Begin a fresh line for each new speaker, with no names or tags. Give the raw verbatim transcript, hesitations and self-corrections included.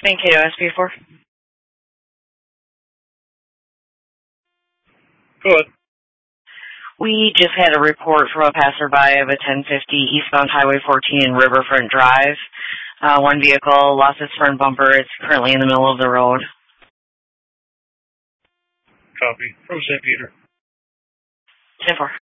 Thank you, S P four.
Go ahead.
We just had a report from a passerby of a ten fifty eastbound Highway fourteen Riverfront Drive. Uh, one vehicle lost its front bumper. It's currently in the middle of the road.
Copy. From Saint Peter.
ten four.